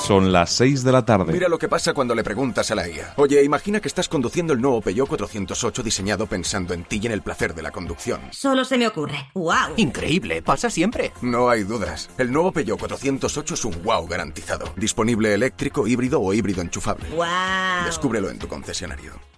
Son las 6 de la tarde. Mira lo que pasa cuando le preguntas a la IA. Oye, imagina que estás conduciendo el nuevo Peugeot 408 diseñado pensando en ti y en el placer de la conducción. Solo se me ocurre. ¡Wow! Increíble, pasa siempre. No hay dudas. El nuevo Peugeot 408 es un wow garantizado. Disponible eléctrico, híbrido o híbrido enchufable. ¡Wow! Descúbrelo en tu concesionario.